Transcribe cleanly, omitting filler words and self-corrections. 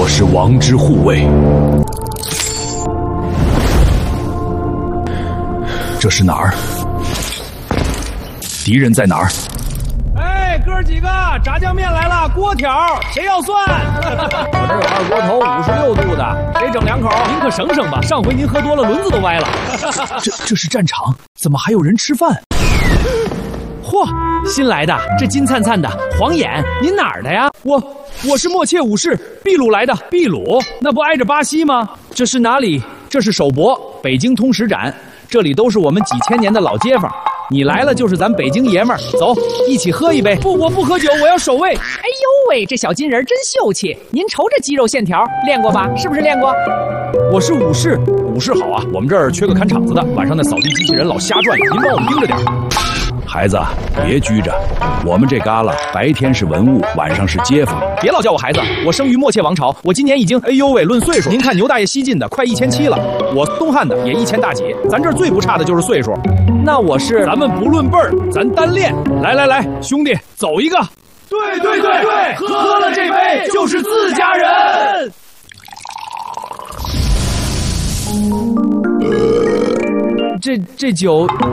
我是王之护卫。这是哪儿？敌人在哪儿？ 哎，哥几个，炸酱面来了，锅条，谁要蒜？我这有二锅头56度的，谁整2口？您可省省吧，上回您喝多了，轮子都歪了。 这是战场，怎么还有人吃饭？ 嚯，新来的，这金灿灿的，黄眼，您哪儿的呀？我是默切武士，秘鲁来的。秘鲁？那不挨着巴西吗？这是哪里？这是首博，北京通史展，这里都是我们几千年的老街坊。你来了就是咱北京爷们儿，走，一起喝一杯。不，我不喝酒，我要守卫。 哎呦喂，这小金人真秀气！您瞅这肌肉线条，练过吧？是不是练过？ 我是武士，武士好啊！我们这儿缺个看场子的，晚上那扫地机器人老瞎转悠，您帮我们盯着点。 孩子，别拘着，我们这旮旯白天是文物，晚上是街坊。 别老叫我孩子，我生于默切王朝，我今年已经，哎呦喂，论岁数，您看牛大爷西晋的快1700了，我东汉的也1000大几，咱这儿最不差的就是岁数。那我是，咱们不论辈儿，咱单练。来，兄弟，走一个。对，喝了这杯就是自家人。这酒